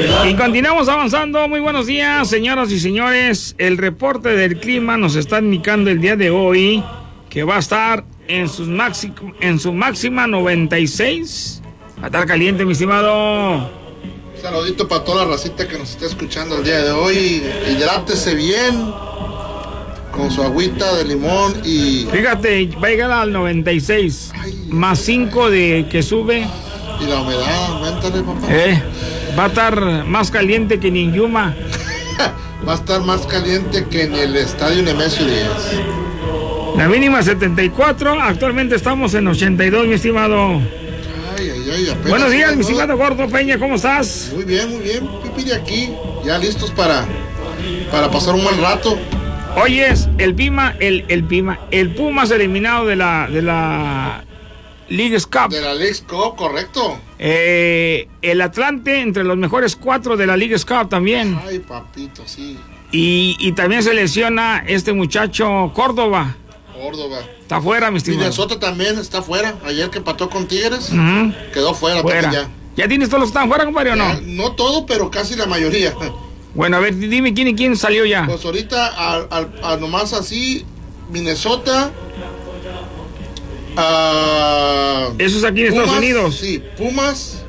Y continuamos avanzando. Muy buenos días, señoras y señores. El reporte del clima nos está indicando el día de hoy que va a estar en su máxima 96. Va a estar caliente, mi estimado. Un saludito para toda la racita que nos está escuchando el día de hoy. Hidrátese bien con su agüita de limón y... Fíjate, va a llegar al 96. Ay, más 5 de que sube. Y la humedad, aumentale, papá. Va a estar más caliente que en Yuma. Va a estar más caliente que en el estadio Nemesio 10. La mínima 74, actualmente estamos en 82, mi estimado. Buenos días, mi estimado Gordo Peña, ¿cómo estás? Muy bien, Pipi de aquí, ya listos para pasar un buen rato. Oyes, el Pumas eliminado de la Leagues Cup. De la Leagues Cup, correcto. El Atlante entre los mejores 4 de la Leagues Cup también. Ay, papito, sí. Y también se lesiona este muchacho Córdoba. Está fuera, mi estimado. Minnesota también está fuera. Ayer que empató con Tigres, quedó fuera. Ya. ¿Ya tienes todos los que están fuera, compadre, o no? No todo, pero casi la mayoría. Bueno, a ver, dime quién salió ya. Pues ahorita, nomás así, Minnesota... Eso es aquí en Estados Unidos. Sí, Pumas,